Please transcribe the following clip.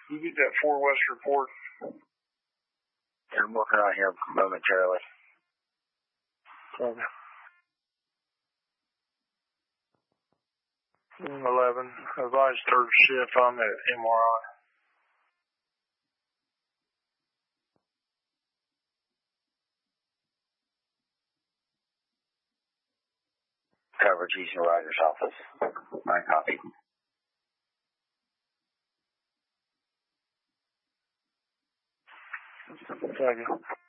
You get that 4 West report? Yeah, I'm working on here momentarily. Okay. 11, advised third shift on the MRI. Coverage, Eastern Rogers office. My copy. Thank you.